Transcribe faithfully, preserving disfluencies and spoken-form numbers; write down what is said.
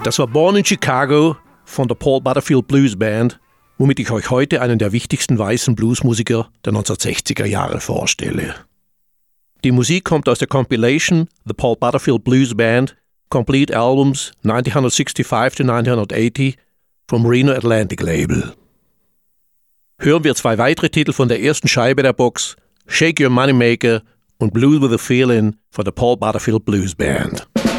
Das war Born in Chicago von der Paul Butterfield Blues Band, womit ich euch heute einen der wichtigsten weißen Bluesmusiker der neunzehnhundertsechziger Jahre vorstelle. Die Musik kommt aus der Compilation The Paul Butterfield Blues Band Complete Albums neunzehnhundertfünfundsechzig to neunzehnhundertachtzig vom Reno Atlantic Label. Hören wir zwei weitere Titel von der ersten Scheibe der Box, Shake Your Moneymaker und Blues with a Feeling von der Paul Butterfield Blues Band.